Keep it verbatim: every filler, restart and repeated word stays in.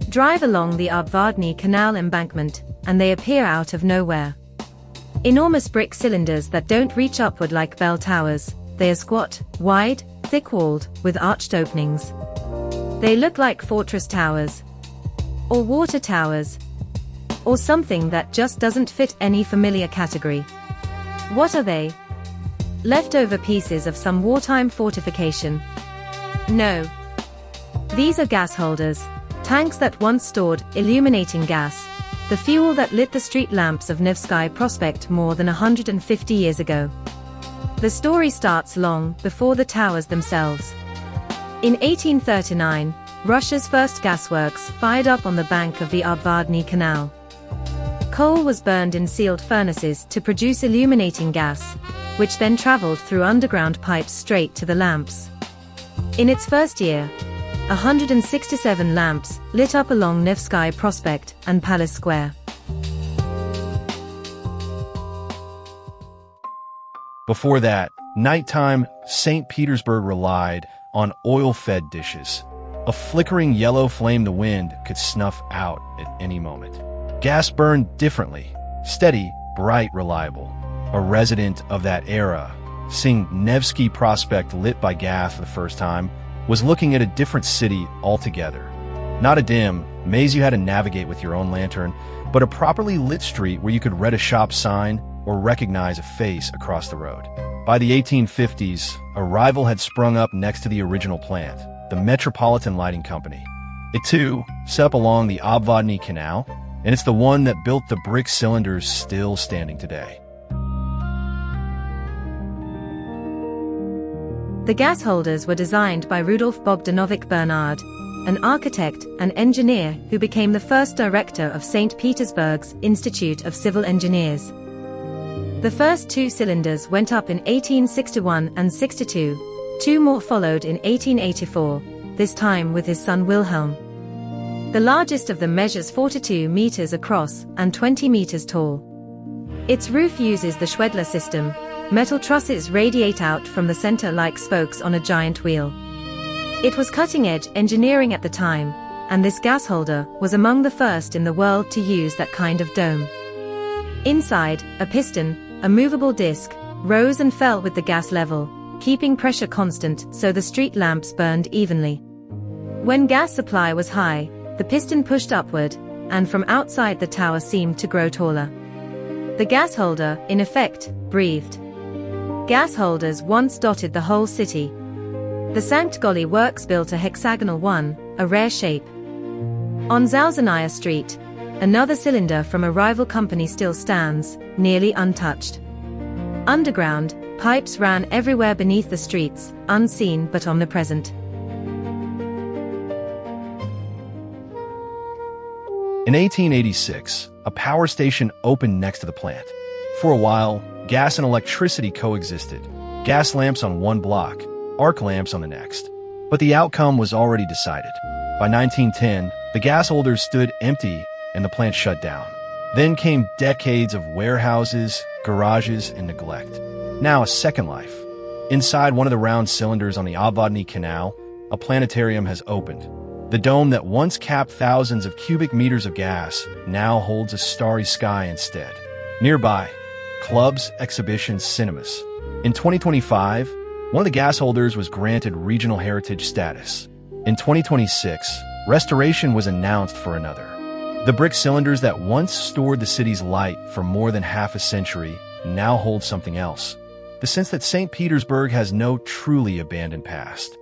Drive along the Obvodny Canal embankment, and they appear out of nowhere. Enormous brick cylinders that don't reach upward like bell towers, they are squat, wide, thick-walled, with arched openings. They look like fortress towers. Or water towers. Or something that just doesn't fit any familiar category. What are they? Leftover pieces of some wartime fortification? No. These are gas holders, tanks that once stored illuminating gas, the fuel that lit the street lamps of Nevsky Prospect more than one hundred fifty years ago. The story starts long before the towers themselves. In eighteen thirty-nine, Russia's first gasworks fired up on the bank of the Obvodny Canal. Coal was burned in sealed furnaces to produce illuminating gas, which then traveled through underground pipes straight to the lamps. In its first year, one hundred sixty-seven lamps lit up along Nevsky Prospect and Palace Square. Before that, nighttime Saint Petersburg relied on oil-fed dishes. A flickering yellow flame the wind could snuff out at any moment. Gas burned differently, steady, bright, reliable. A resident of that era, seeing Nevsky Prospect lit by gas for the first time, was looking at a different city altogether. Not a dim maze you had to navigate with your own lantern, but a properly lit street where you could read a shop sign or recognize a face across the road. By the eighteen fifties, a rival had sprung up next to the original plant, the Metropolitan Lighting Company. It too set up along the Obvodny Canal, and it's the one that built the brick cylinders still standing today. The gas holders were designed by Rudolf Bogdanovich Bernard, an architect and engineer who became the first director of Saint Petersburg's Institute of Civil Engineers. The first two cylinders went up in eighteen sixty-one and sixty-two, two more followed in eighteen eighty-four, this time with his son Wilhelm. The largest of them measures forty-two meters across and twenty meters tall. Its roof uses the Schwedler system. Metal trusses radiate out from the center like spokes on a giant wheel. It was cutting-edge engineering at the time, and this gas holder was among the first in the world to use that kind of dome. Inside, a piston, a movable disc, rose and fell with the gas level, keeping pressure constant so the street lamps burned evenly. When gas supply was high, the piston pushed upward, and from outside the tower seemed to grow taller. The gas holder, in effect, breathed. Gas holders once dotted the whole city. The Sankt Golly Works built a hexagonal one, a rare shape. On Zauzanaya Street, another cylinder from a rival company still stands, nearly untouched. Underground, pipes ran everywhere beneath the streets, unseen but omnipresent. In eighteen eighty-six, a power station opened next to the plant. For a while, gas and electricity coexisted. Gas lamps on one block, arc lamps on the next. But the outcome was already decided. By nineteen ten, the gas holders stood empty and the plant shut down. Then came decades of warehouses, garages, and neglect. Now a second life. Inside one of the round cylinders on the Obvodny Canal, a planetarium has opened. The dome that once capped thousands of cubic meters of gas now holds a starry sky instead. Nearby, clubs, exhibitions, cinemas. In twenty twenty-five, one of the gas holders was granted regional heritage status. In twenty twenty-six, restoration was announced for another. The brick cylinders that once stored the city's light for more than half a century now hold something else. The sense that Saint Petersburg has no truly abandoned past.